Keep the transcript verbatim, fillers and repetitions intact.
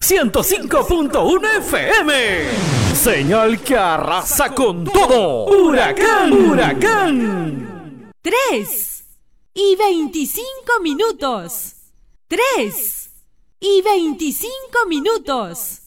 ciento cinco punto uno F M. Señal que arrasa con todo. Huracán, huracán. Tres y veinticinco minutos. Tres y veinticinco minutos.